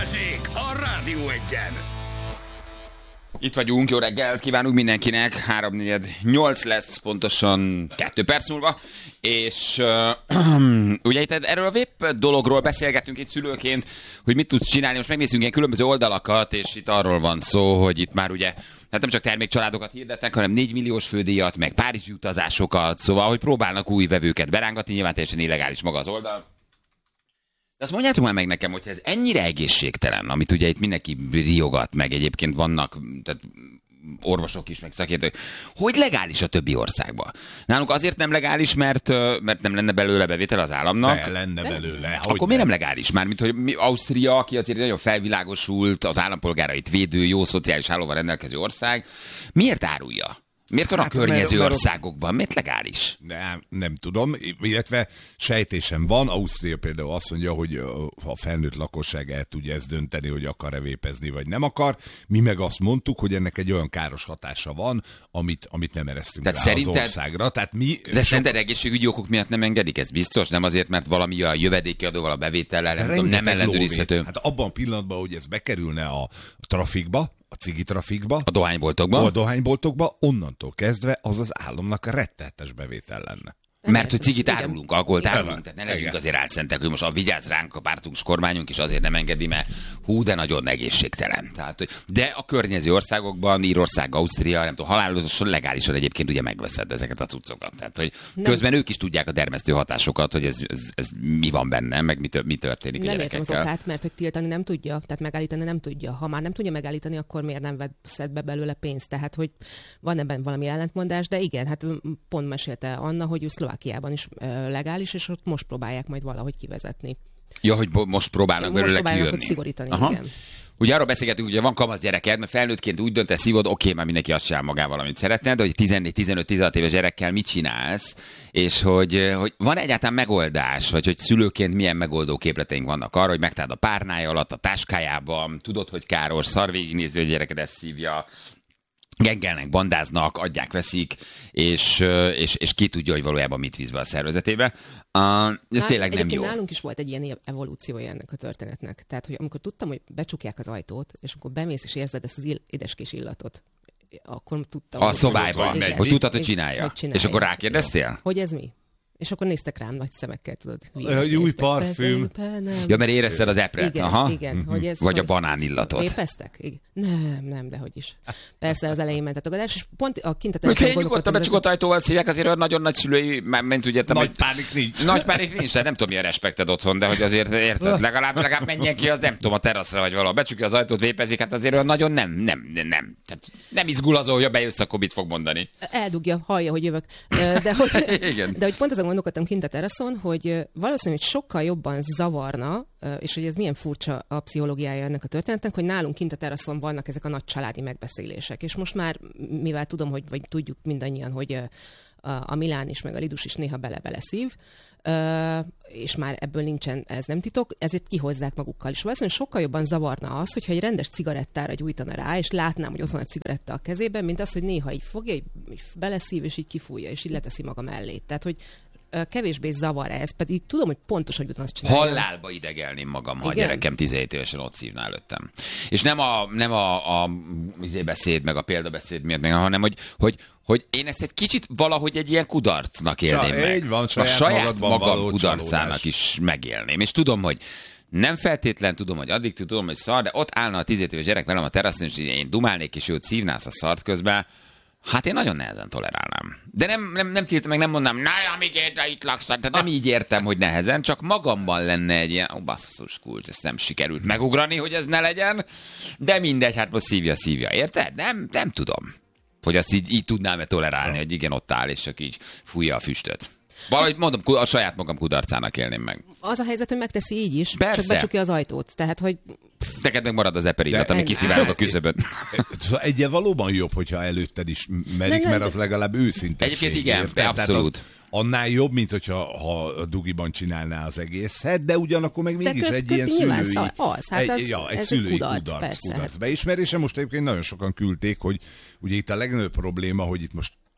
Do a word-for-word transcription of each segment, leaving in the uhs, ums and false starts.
Balázsék a Rádió Egyen. Itt vagyunk, jó reggelt kívánunk mindenkinek, háromnegyed nyolc lesz pontosan kettő perc múlva, és uh, ugye itt erről a vép dologról beszélgetünk itt szülőként, hogy mit tudsz csinálni, most megnézzünk ilyen különböző oldalakat, és itt arról van szó, hogy itt már ugye, hát nem csak termékcsaládokat hirdetnek, hanem négy milliós fődíjat, meg párizsi utazásokat, szóval, hogy próbálnak új vevőket berángatni, nyilván teljesen illegális maga az oldal. De azt mondjátok már meg nekem, hogy ez ennyire egészségtelen, amit ugye itt mindenki riogat, meg egyébként vannak tehát orvosok is, meg szakértők, hogy legális a többi országban. Nálunk azért nem legális, mert, mert nem lenne belőle bevétel az államnak. Ne, lenne belőle. Akkor miért nem legális? Mármint, hogy mi, Ausztria, aki azért nagyon felvilágosult, az állampolgárait védő, jó szociális hálóval rendelkező ország, miért árulja? Miért van hát, a környező mert, országokban? Miért legális? Nem, nem tudom, illetve sejtésem van. Ausztria például azt mondja, hogy a felnőtt lakosság el tudja ezt dönteni, hogy akar-e vépezni, vagy nem akar. Mi meg azt mondtuk, hogy ennek egy olyan káros hatása van, amit, amit nem eresztünk rá szerinted, az országra. Tehát mi de sok... szerinted egészségügyi okok miatt nem engedik? Ez biztos? Nem azért, mert valami a jövedéki adóval, a bevétellel, nem, tudom, nem ellenőrizhető? Hát abban a pillanatban, hogy ez bekerülne a trafikba, a cigi trafikba, a dohányboltokba, a dohányboltokba, onnantól kezdve az az államnak a rettenetes bevétel lenne. Mert hogy cigit árulunk, alkoholt árulunk, tehát ne legyünk azért álszentek, hogy most a vigyázz ránk a pártunk, kormányunk is azért nem engedi, mert hú, de nagyon egészségtelen. Tehát, hogy de a környező országokban, Írország, Ausztria, nem tudom, halálosan legálisan egyébként ugye megveszed ezeket a cuccokat. Tehát, hogy nem. Közben ők is tudják a dermesztő hatásokat, hogy ez, ez, ez mi van benne, meg mi, mi történik nem a gyerekekkel. Nem értem az okát, mert hogy tiltani nem tudja, tehát megállítani nem tudja. Ha már nem tudja megállítani, akkor miért nem veszed be belőle pénzt? Tehát, hogy van ebben valami ellentmondás, de igen, hát pont mesélte Anna, hogy Szlovákiában is legális, és ott most próbálják majd valahogy kivezetni. Ja, hogy most próbálnak most belőle próbálnak kijönni. Szigorítani, aha. Igen. Ugye arról beszélgetünk, hogy van kamasz gyereked, mert felnőttként úgy döntesz, szívod, oké, már mindenki azt csinál magával, amit szeretne, de hogy tizennégy, tizenöt, tizenhat éves gyerekkel mit csinálsz, és hogy, hogy van egyáltalán megoldás, vagy hogy szülőként milyen megoldó képleteink vannak arra, hogy megtaláld a párnája alatt, a táskájában, tudod, hogy káros, szar végignéző, hogy gyereked ezt szívja, gengelnek, bandáznak, adják, veszik, és, és, és ki tudja, hogy valójában mit visz be a szervezetébe. Uh, ez tényleg nem jó. Nálunk is volt egy ilyen evolúciója ennek a történetnek. Tehát, hogy amikor tudtam, hogy becsukják az ajtót, és akkor bemész és érzed ezt az ill- édeskés illatot, akkor tudtam. A szobályban, hogy, hogy tudtad, hogy csinálja. Hogy csinálja. És akkor rákérdeztél? Hogy ez mi? És akkor néztek rám nagy szemekkel, tudod. Egy új parfüm. Ja, mert érezted az epret. Igen, aha. igen. Mm-hmm. Hogy ez, vagy hogy a banán illatot. Képeztek? Igen. Nem, nem, dehogy is. Persze az elején ment a tagadás, és pont a kintet... Hogy egy nyugodtan becsukott ajtóval szívják, azért olyan nagyon nagy szülői, ment úgy értem, nagy hogy... pánik nincs. Nagy pánik nincs, de nem tudom, milyen respekted otthon, de hogy azért érted, legalább, legalább menjen ki, az nem tudom, a teraszra vagy valahol. Becsukja az ajtót, vépezik, hát azért olyan nagyon nem, nem, nem. Tehát nem izgul azon, hogy bejössz, akkor mit fog mondani. Eldugja, hallja, hogy jövök. De hogy, igen. De hogy pont azon gondolkodtam kint a teraszon, hogy valószínűleg hogy sokkal jobban zavarna, és hogy ez milyen furcsa a pszichológiája ennek a történetnek, hogy nálunk kint a teraszon vannak ezek a nagy családi megbeszélések. És most már, mivel tudom, hogy vagy tudjuk mindannyian, hogy a Milán is, meg a Lidus is néha bele-bele szív, és már ebből nincsen, ez nem titok, ezért kihozzák magukkal. És valószínűleg sokkal jobban zavarna az, hogyha egy rendes cigarettára gyújtana rá, és látnám, hogy ott van a cigaretta a kezében, mint az, hogy néha így fogja, így beleszív, és így kifújja, és így leteszi maga mellé. Tehát, hogy kevésbé zavar ez, pedig tudom, hogy pontosan ugyanazt csinálja. Halálba idegelném magam, ha a gyerekem tizenhét évesen ott szívná előttem. És nem a, nem a, a beszéd, meg a példabeszéd miatt, meg, hanem hogy, hogy, hogy én ezt egy kicsit valahogy egy ilyen kudarcnak élném Csa, meg. Van, saját a saját magam kudarcának csalódás. is megélném. És tudom, hogy nem feltétlen tudom, hogy addig tudom, hogy szar, de ott állna a tizenhét éves gyerek velem a teraszon, és én dumálnék, és őt szívnász a szart közben. Hát én nagyon nehezen tolerálnám. De nem, nem, nem tiltam, meg nem mondnám, na, amíg érte itt laksz, tehát nem így értem, hogy nehezen, csak magamban lenne egy ilyen, ó, basszus kulcs, ezt nem sikerült megugrani, hogy ez ne legyen, de mindegy, hát most szívja, szívja, érted? Nem, nem tudom, hogy azt így, így tudnám-e tolerálni, hogy igen, ott áll, és csak így fújja a füstöt. Valahogy mondom, a saját magam kudarcának élném meg. Az a helyzet, hogy megteszi így is, persze. Csak becsukja az ajtót, tehát, hogy... Neked meg marad az eperillat, ami kiszivárog a küszöböt. Egyen valóban jobb, hogyha előtted is merik, mert az legalább őszintesség. Egyébként igen, de abszolút. Annál jobb, mint hogyha ha a dugiban csinálná az egészet, de ugyanakkor meg mégis köt, egy köt, ilyen szülői, az, hát egy, az, ja, egy ez szülői kudarc, kudarc, persze, kudarc hát. beismerése. Most egyébként nagyon sokan küldték, hogy ugye itt a legnagyobb probléma, hogy itt most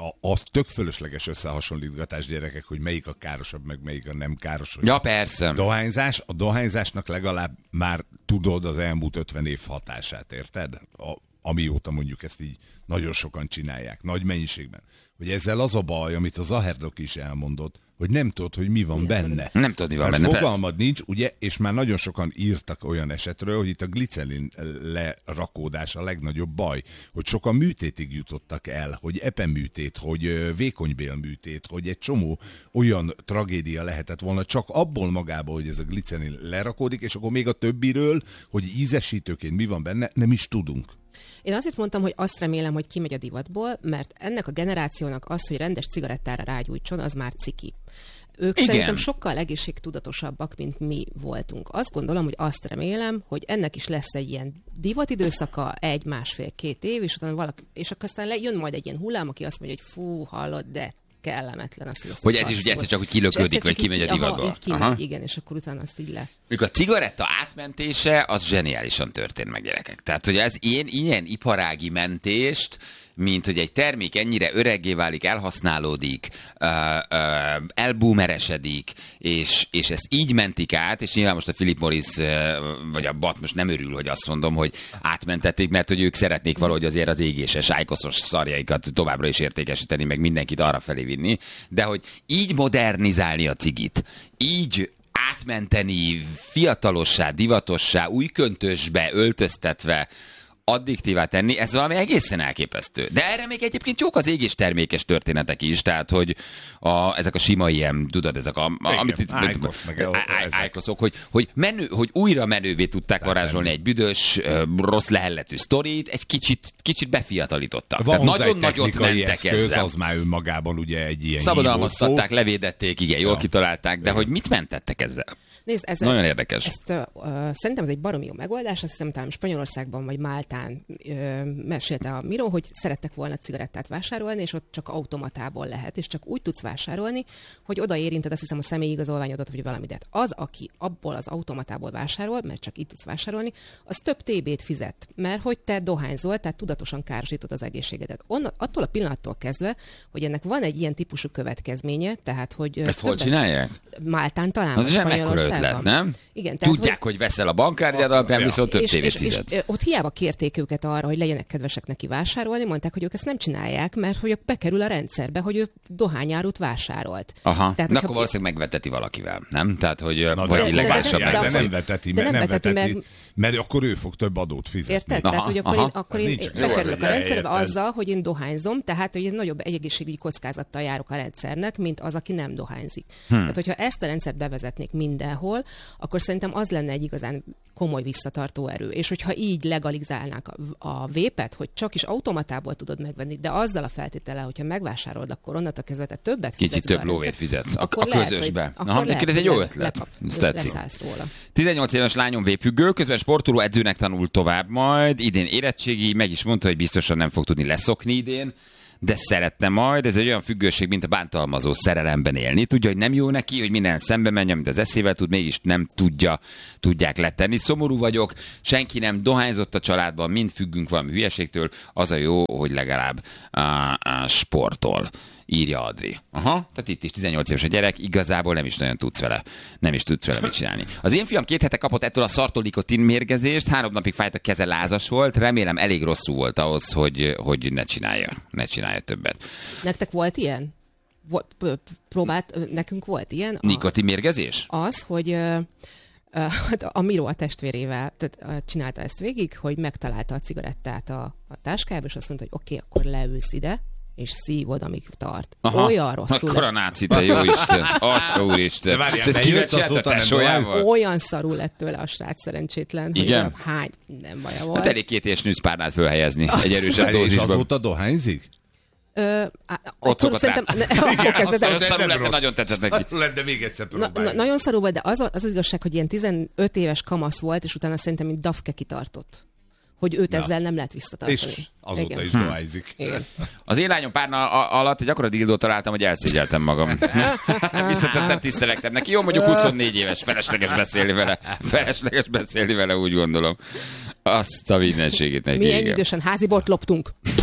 az tök fölösleges összehasonlítgatás, gyerekek, hogy melyik a károsabb, meg melyik a nem káros. Ja, persze. Dohányzás, a dohányzásnak legalább már tudod az elmúlt ötven év hatását, érted? A, amióta mondjuk ezt így nagyon sokan csinálják, nagy mennyiségben. Hogy ezzel az a baj, amit az Zaherdok is elmondott, hogy nem tudod, hogy mi van mi benne. Nem tudod, mi van Mert benne. fogalmad persze. nincs, ugye, és már nagyon sokan írtak olyan esetről, hogy itt a glicerin lerakódás a legnagyobb baj, hogy sokan műtétig jutottak el, hogy epeműtét, hogy vékonybélműtét, hogy egy csomó olyan tragédia lehetett volna csak abból magából, hogy ez a glicerin lerakódik, és akkor még a többiről, hogy ízesítőként mi van benne, nem is tudunk. Én azért mondtam, hogy azt remélem, hogy kimegy a divatból, mert ennek a generációnak az, hogy rendes cigarettára rágyújtson, az már ciki. Ők Igen. szerintem sokkal egészségtudatosabbak, mint mi voltunk. Azt gondolom, hogy azt remélem, hogy ennek is lesz egy ilyen divatidőszaka, egy, másfél, két év, és utána valaki, és akkor aztán jön majd egy ilyen hullám, aki azt mondja, hogy fú, hallod, de kellemetlen az, hogy ezt Hogy a ez is szart ugye egyszer szól. csak úgy kilöködik, És egyszer vagy csak kimegy a így- divatból. Aha, így kimegy, Aha. igen, és akkor utána azt így le. Mikor a cigaretta átmentése, az zseniálisan történt meg, gyerekek. Tehát, hogy ez ilyen, ilyen iparági mentést, mint hogy egy termék ennyire öreggé válik, elhasználódik, ö, ö, elboomeresedik, és, és ezt így mentik át, és nyilván most a Philip Morris, ö, vagy a Bat most nem örül, hogy azt mondom, hogy átmentették, mert hogy ők szeretnék valahogy azért az égéses, ájkoszos szarjaikat továbbra is értékesíteni, meg mindenkit arra felé vinni, de hogy így modernizálni a cigit, így átmenteni fiatalossá, divatossá, új köntösbe, öltöztetve, addiktívá tenni, ez valami egészen elképesztő. De erre még egyébként jók az égés termékes történetek is, tehát, hogy a, ezek a sima ilyen, tudod, ezek a... Igen, amit itt, Ájkosz meg á- á- ezek. ájkoszok, hogy, hogy, menő, hogy újra menővé tudták varázsolni egy büdös, ö, rossz lehelletű sztorit, egy kicsit, kicsit befiatalítottak. Van Tehát hozzá egy nagyon nagyot technikai mentek eszköz, ezzel. az már önmagában ugye egy ilyen Szabadalmaztatták, hívószó. levédették, igen, jól Ja. kitalálták, de Igen. hogy mit mentettek ezzel? Nézd, ez Nagyon érdekes. Ezt, uh, szerintem ez egy baromi jó megoldás, azt hiszem talán Spanyolországban vagy Máltán uh, mesélte a Miro, hogy szerettek volna cigarettát vásárolni, és ott csak automatából lehet, és csak úgy tudsz vásárolni, hogy oda érinted, azt hiszem, a személyigazolványodat, vagy valamit. De az, aki abból az automatából vásárol, mert csak itt tudsz vásárolni, az több té bét fizet, mert hogy te dohányzol, tehát tudatosan károsítod az egészségedet. Onnan, attól a pillanattól kezdve, hogy ennek van egy ilyen típusú következménye, tehát hogy... Ezt hol csinálják? Máltán talán, Az vagy is egy mekkora Spanyolországban. ötlet, nem? Igen, tehát, Tudják, hogy, hogy veszel a bankkártyád alapján, Ja. viszont több és, tévét és, és, fizet. és ott hiába kérték őket arra, hogy legyenek kedvesek neki vásárolni, mondták, hogy ők ezt nem csinálják, mert hogy bekerül a rendszerbe, hogy ő dohányárut vásárolt. Aha, Tehát, de hogyha- akkor valószínűleg megveteti valakivel, nem? Tehát, hogy Na, vagy de- illegálisabb de, de, de megveszi. nem veteti, De mert, nem nem veteti veteti, meg. mert akkor ő fog több adót fizetni. Érted? Aha, Tehát, hogy akkor aha. én, akkor Hát én nincs- bekerülök jó, a az, rendszerbe érted. azzal, hogy én dohányzom, tehát hogy egy nagyobb egészségügyi kockázattal járok a rendszernek, mint az, aki nem dohányzik. Hmm. Tehát, hogyha ezt a rendszert bevezetnék mindenhol, akkor szerintem az lenne egy igazán komoly visszatartó erő. És hogyha így legalizálnák a, a vépet, hogy csak is automatából tudod megvenni, de azzal a feltétellel, hogyha megvásárolod, akkor onnantól kezdve te többet fizetsz. Kicsit be több a lóvét fizetsz a, Akkor a lehet, közösbe. hogy- Aha, akkor neked ez lehet, egy jó hogy ötlet. lekap- Ez tetszik. leszállsz róla. tizennyolc éves lányom végfüggő, közben sportoló edzőnek tanul tovább majd, idén érettségi, meg is mondta, hogy biztosan nem fog tudni leszokni idén, de szeretne majd, ez egy olyan függőség, mint a bántalmazó szerelemben élni. Tudja, hogy nem jó neki, hogy minden szembe menjen, mint az eszével tud, mégis nem tudja, tudják letenni. Szomorú vagyok, senki nem dohányzott a családban, mind függünk valami hülyeségtől, az a jó, hogy legalább á, á, sportol. Írja Adri. Aha, tehát itt is tizennyolc éves a gyerek, igazából nem is nagyon tudsz vele, nem is tudsz vele mit csinálni. Az én fiam két hete kapott ettől a szartól nikotin mérgezést, három napig fájt, a keze lázas volt, remélem elég rosszul volt ahhoz, hogy, hogy ne csinálja, ne csinálja többet. Nektek volt ilyen? Volt, p- p- próbált, nekünk volt ilyen? A- Nikotin mérgezés? Az, hogy ö, ö, hát a Miro a testvérével tehát, ö, csinálta ezt végig, hogy megtalálta a cigarettát a, a táskájába, és azt mondta, hogy oké, okay, akkor leülsz ide, és szívod, amíg tart. Aha. Olyan rosszul. Akkor a náci, te jó Isten, atya úristen. De várjál, És ezt te kivel jössz, csinálta azóta nem tesójával? Olyan szarul lett tőle a srác szerencsétlen. Igen? Hogy hány, nem baja volt. Hát elég két éves nőszpárnát fölhelyezni egy erősebb És dózisban. azóta dohányzik? Ö, á, Ott akkor szokott szerintem, rá. ne, akkor kezdett Nagyon el. szarul lett, de nagyon tetszett neki. Lett, de még egyszer Na, na, próbáljuk. nagyon szarul volt, de az, a- az az igazság, hogy ilyen tizenöt éves kamasz volt, és utána szerintem mint dafke kitartott. Hogy őt Na. ezzel nem lehet visszatartani. És azóta Igen. is dohányzik. Igen. Az én lányom párna a- alatt egy akkora dildót találtam, hogy elszégyeltem magam. Visszatettem, tisztelektem neki. Jó, mondjuk huszonnégy éves, felesleges beszélni vele. Felesleges beszélni vele, úgy gondolom. Azt a mindenségét neki. Mi ennyi igen. idősen házi bort loptunk.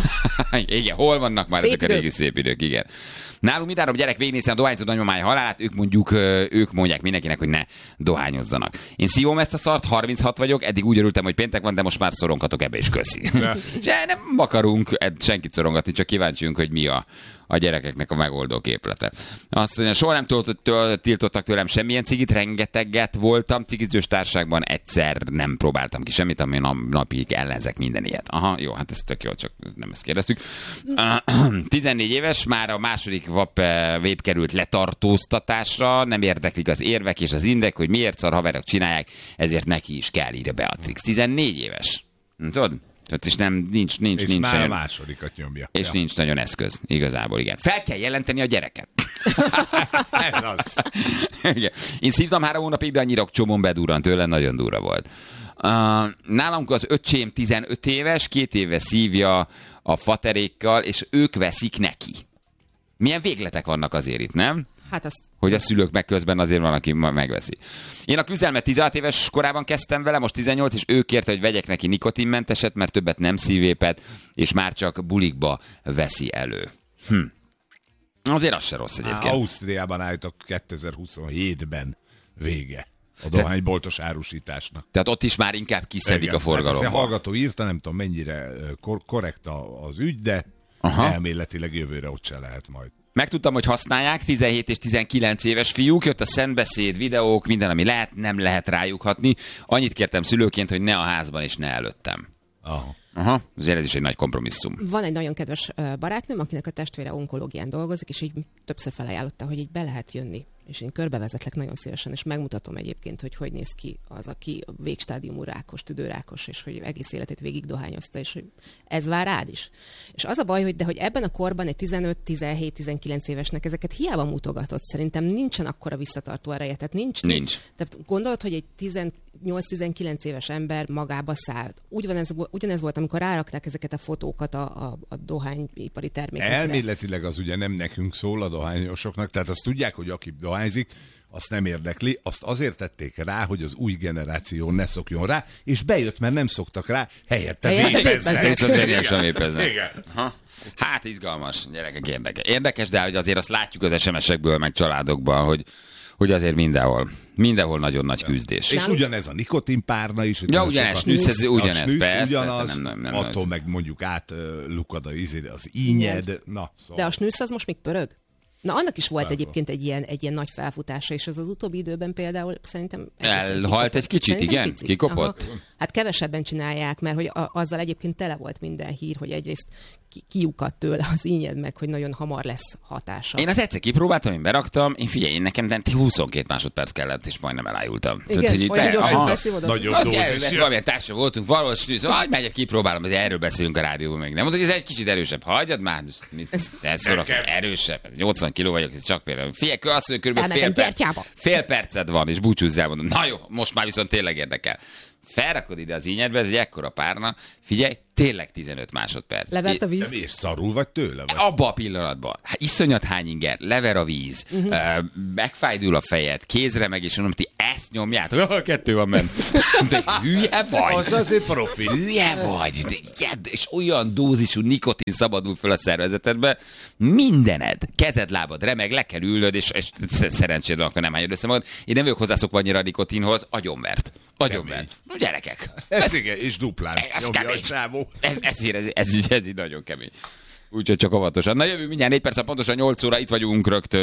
Igen, hol vannak már Szép ezek a idők. régi szép idők, igen. Nálunk mindenáron gyerek végignézzen a dohányzó nagymamája halálát, ők mondjuk, ők mondják mindenkinek, hogy ne dohányozzanak. Én szívom ezt a szart, harminchat vagyok, eddig úgy örültem, hogy péntek van, de most már szorongatok ebbe is, köszi. És nem akarunk senkit szorongatni, csak kíváncsiunk, hogy mi a, a gyerekeknek a megoldó képlete. Azt mondja, soha nem töltött, tiltottak tőlem semmilyen cigit, rengeteget voltam cigizős társaságban, egyszer nem próbáltam ki semmit, ami napig ellenzek minden ilyet. Aha, jó, hát ez tök jó, csak nem ezt kérdeztük. tizennégy éves, már a második vap vép került letartóztatásra, nem érdeklik az érvek és az indek, hogy miért szar haverok csinálják, ezért neki is kell, írja Beatrix. tizennégy éves. Tudod? Tehát és nem, nincs, nincs, és nincs már nagyon, a másodikat nyomja. és ja. nincs nagyon eszköz, igazából, igen. Fel kell jelenteni a gyereket. Ez az. Igen. Én szívtam három hónapig, de annyira csomón bedurrant tőle, nagyon durva volt. Uh, nálam az öcsém tizenöt éves, két éve szívja a faterékkal, és ők veszik neki. Milyen végletek vannak azért itt, nem? Hát azt Hogy a szülők meg közben azért van, aki megveszi. Én a küzdelmet tizenhat éves korában kezdtem vele, most tizennyolc, és ő kérte, hogy vegyek neki nikotinmenteset, mert többet nem szívépet, és már csak bulikba veszi elő. Hm. Azért az se rossz egyébként. Á, Ausztriában állítok kétezer-huszonhétben vége a dohányboltos árusításnak. Tehát ott is már inkább kiszedik Igen, a forgalomba. Hát a hallgató írta, nem tudom mennyire kor- korrekt a- az ügy, de Aha. elméletileg jövőre ott se lehet majd. Megtudtam, hogy használják, tizenhét és tizenkilenc éves fiúk, jött a szentbeszéd, videók, minden, ami lehet, nem lehet rájuk hatni. Annyit kértem szülőként, hogy ne a házban és ne előttem. Aha. Aha, azért ez is egy nagy kompromisszum. van egy nagyon kedves ö, barátnőm, akinek a testvére onkológián dolgozik, és így többször felajánlotta, hogy így be lehet jönni. És én körbevezetlek nagyon szívesen, és megmutatom egyébként, hogy hogy néz ki az, aki végstádiumú rákos, tüdőrákos, és hogy egész életét végig dohányozta, és hogy ez vár rád is. És az a baj, hogy de hogy ebben a korban egy tizenöt, tizenhét, tizenkilenc évesnek ezeket hiába mutogatott, szerintem nincsen akkora visszatartó ereje. Tehát nincs. Nincs. Tehát gondolod, hogy egy tizennyolc-tizenkilenc éves ember magába száll. Ugyanez, ugyanez volt, amikor rárakták ezeket a fotókat a, a, a dohányipari termékekre. Elméletileg az ugye nem nekünk szól, a dohányosoknak, tehát azt tudják, hogy aki dohányzik, azt nem érdekli, azt azért tették rá, hogy az új generáció ne szokjon rá, és bejött, mert nem szoktak rá, helyette Helyette vépeznek. vépeznek. Viszont zseniálisan vépeznek. Igen. Aha. Hát izgalmas, gyerekek, érdekes. Érdekes, de hogy azért azt látjuk az es em es-ekből, meg családokban, hogy, hogy azért mindenhol, mindenhol nagyon nagy küzdés. És ugyanez a nikotinpárna is. hogy Ja, nagyon ugyanez, sokat- snüsz, ez a ugyanez, snüsz persze, ugyanaz, nem, nem, nem, attól nem. meg mondjuk át uh, lukad a izé, az ínyed. Na, szóval. De a snüsz az most még pörög? Na, annak is volt Pörög. egyébként egy ilyen, egy ilyen nagy felfutása, és az az utóbbi időben például szerintem... egészen Elhalt kikopott. egy kicsit, Szerintem igen? picit. Kikopott? Aha. Hát kevesebben csinálják, mert hogy a, azzal egyébként tele volt minden hír, hogy egyrészt ki, kiukadt tőle az ínyed meg, hogy nagyon hamar lesz hatása. Én az egyszer kipróbáltam, én beraktam, én figyelj, én nekem de huszonkét másodperc kellett, és majdnem elájultam. Igen, hogy olyan te- gyorsan aha. felszívódott. Nagyon Hát, dózis, gyere, ja. valamilyen társa voltunk, valahol snűz, hogy megyek, kipróbálom, azért erről beszélünk a rádióban még. Nem mondod, hogy ez egy kicsit erősebb. Hagyjad már, te szorok, erősebb. nyolcvan kiló vagyok, ez csak például. Figyelj, azt mondja, körülbelül fél, Elmentem perc, gyertyába. fél perced van, és búcsúzzál, mondom. Na jó, most már viszont tényleg érdekel. Felrakod ide az ínyedbe, ez egy ekkora párna, figyelj, tényleg tizenöt másodperc. Levert a De víz. miért szarul vagy tőle? Vagy? Abba a pillanatban. Hát iszonyat hány inger, lever a víz, uh-huh. uh, megfájdul a fejed, kézre meg, és mondom, ti ezt nyomjátok. Ah, kettő van benne. De hülye vagy. Az azért profi. Hülye vagy. De, jedd, és olyan dózisú nikotin szabadul föl a szervezetedbe, mindened, kezed, lábad remeg, le kell ülnöd, és, és szerencséd, akkor nem hányod össze magad. Én nem vagyok hozzászokva annyira a nikotinhoz, agyonvert. Agyonvert. No, gyerekek. Ez igen, és duplán. Ez Nyomja kemény. a csávó. Ez, ez, ez, ez, ez, így, ez így nagyon kemény. Úgyhogy csak óvatosan. Na jövő mindjárt négy perc, pontosan nyolc óra, itt vagyunk rögtön.